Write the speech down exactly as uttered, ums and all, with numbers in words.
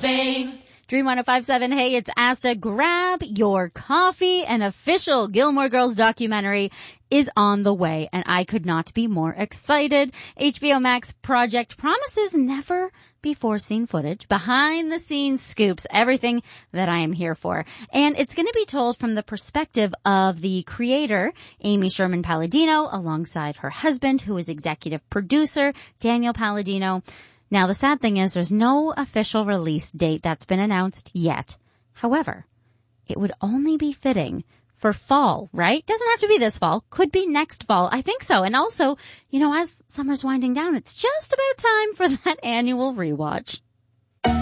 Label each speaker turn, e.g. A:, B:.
A: thing.
B: Dream one oh five point seven, hey, it's Asta. Grab your coffee. An official Gilmore Girls documentary is on the way, and I could not be more excited. H B O Max project promises never before seen footage, behind the scenes scoops, everything that I am here for. And it's going to be told from the perspective of the creator, Amy Sherman Palladino, alongside her husband, who is executive producer, Daniel Palladino. Now, the sad thing is there's no official release date that's been announced yet. However, it would only be fitting for fall, right? Doesn't have to be this fall. Could be next fall. I think so. And also, you know, as summer's winding down, it's just about time for that annual rewatch.